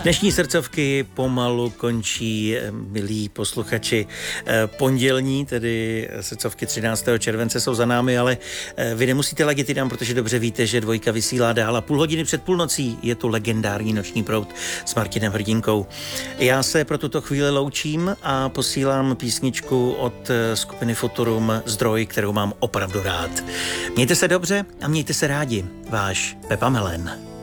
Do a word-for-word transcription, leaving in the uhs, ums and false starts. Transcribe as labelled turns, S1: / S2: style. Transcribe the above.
S1: Dnešní srdcovky pomalu končí, milí posluchači. Pondělní, tedy srdcovky třináctého července jsou za námi, ale vy nemusíte ladit jinam, protože dobře víte, že dvojka vysílá dál a půl hodiny před půlnocí je tu legendární Noční proud s Martinem Hrdinkou. Já se pro tuto chvíli loučím a posílám písničku od skupiny Futurum Zdroj, kterou mám opravdu rád. Mějte se dobře a mějte se rádi. Váš Pepa Melen.